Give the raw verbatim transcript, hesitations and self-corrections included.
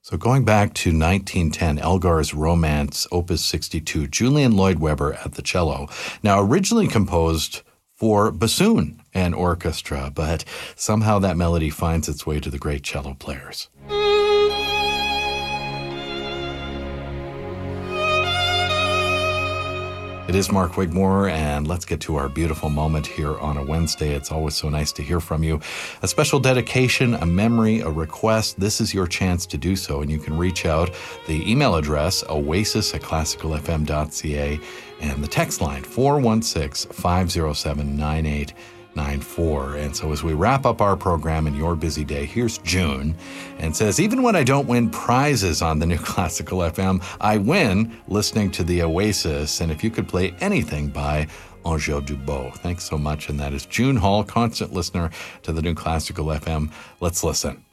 So going back to nineteen ten, Elgar's Romance, Opus sixty-two, Julian Lloyd Webber at the cello. Now, originally composed for bassoon and orchestra, but somehow that melody finds its way to the great cello players. It is Mark Wigmore, and let's get to our beautiful moment here on a Wednesday. It's always so nice to hear from you. A special dedication, a memory, a request. This is your chance to do so, and you can reach out. The email address, oasis at classical f m dot c a, and the text line, four one six, five zero seven, nine eight nine four. And so as we wrap up our program in your busy day, here's June, and says, even when I don't win prizes on the New Classical F M, I win listening to the Oasis. And if you could play anything by Angèle Dubot. Thanks so much. And that is June Hall, constant listener to the New Classical F M. Let's listen.